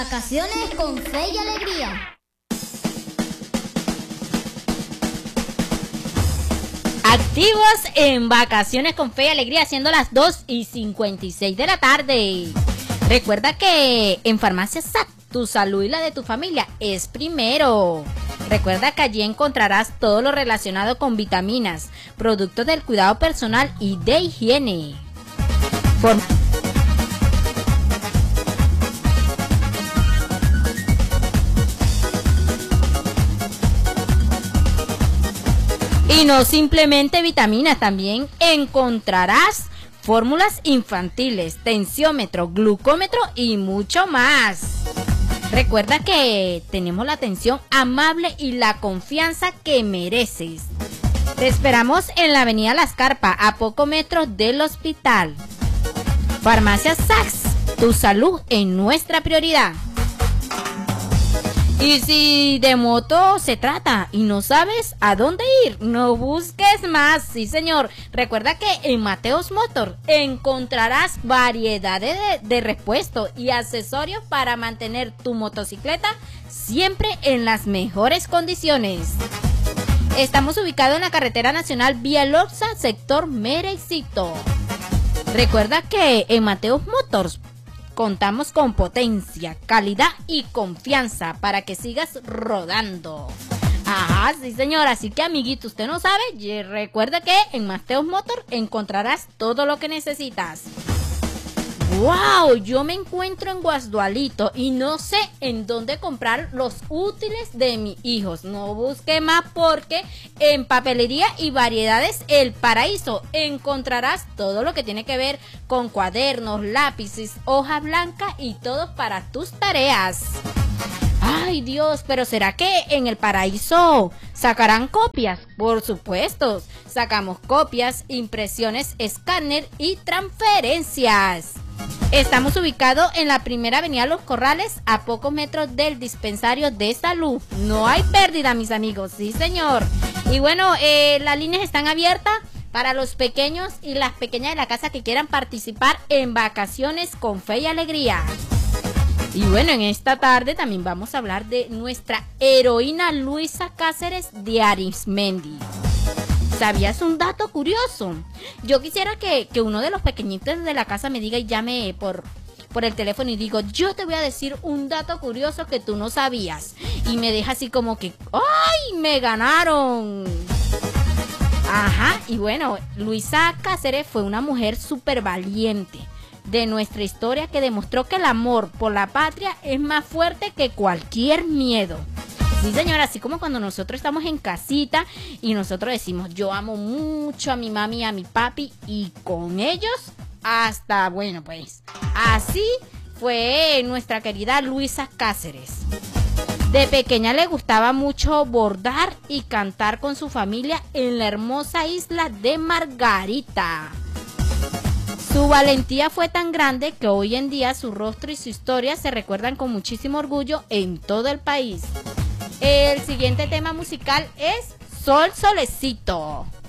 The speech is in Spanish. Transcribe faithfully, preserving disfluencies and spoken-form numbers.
Vacaciones con fe y alegría. Activos en Vacaciones con Fe y Alegría, siendo las dos y cincuenta y seis de la tarde. Recuerda que en Farmacia S A C, tu salud y la de tu familia es primero. Recuerda que allí encontrarás todo lo relacionado con vitaminas, productos del cuidado personal y de higiene. Form Y no simplemente vitaminas, también encontrarás fórmulas infantiles, tensiómetro, glucómetro y mucho más. Recuerda que tenemos la atención amable y la confianza que mereces. Te esperamos en la avenida Las Carpas, a pocos metros del hospital. Farmacia S A C, tu salud es nuestra prioridad. Y si de moto se trata y no sabes a dónde ir, no busques más. Sí, señor. Recuerda que en Mateos Motor encontrarás variedades de, de repuestos y accesorios para mantener tu motocicleta siempre en las mejores condiciones. Estamos ubicados en la carretera nacional Vía Loxa, sector Merecito. Recuerda que en Mateos Motors contamos con potencia, calidad y confianza para que sigas rodando. Ajá, sí señor, así que amiguito, usted no sabe, recuerda que en Mateos Motor encontrarás todo lo que necesitas. ¡Wow! Yo me encuentro en Guasdualito y no sé en dónde comprar los útiles de mis hijos. No busque más porque en Papelería y Variedades El Paraíso encontrarás todo lo que tiene que ver con cuadernos, lápices, hoja blanca y todo para tus tareas. Ay Dios, pero ¿será que en El Paraíso sacarán copias? Por supuesto, sacamos copias, impresiones, escáner y transferencias. Estamos ubicados en la primera avenida Los Corrales, a pocos metros del dispensario de salud. No hay pérdida, mis amigos, sí señor. Y bueno, eh, las líneas están abiertas para los pequeños y las pequeñas de la casa que quieran participar en Vacaciones con Fe y Alegría. Y bueno, en esta tarde también vamos a hablar de nuestra heroína Luisa Cáceres de Arismendi. ¿Sabías un dato curioso? Yo quisiera que, que uno de los pequeñitos de la casa me diga y llame por, por el teléfono y digo, yo te voy a decir un dato curioso que tú no sabías. Y me deja así como que, ¡ay, me ganaron! Ajá, y bueno, Luisa Cáceres fue una mujer súper valiente de nuestra historia que demostró que el amor por la patria es más fuerte que cualquier miedo. Sí, señora, así como cuando nosotros estamos en casita y nosotros decimos, yo amo mucho a mi mami y a mi papi, y con ellos hasta, bueno, pues, así fue nuestra querida Luisa Cáceres. De pequeña le gustaba mucho bordar y cantar con su familia en la hermosa isla de Margarita. Su valentía fue tan grande que hoy en día su rostro y su historia se recuerdan con muchísimo orgullo en todo el país. El siguiente tema musical es Sol Solecito.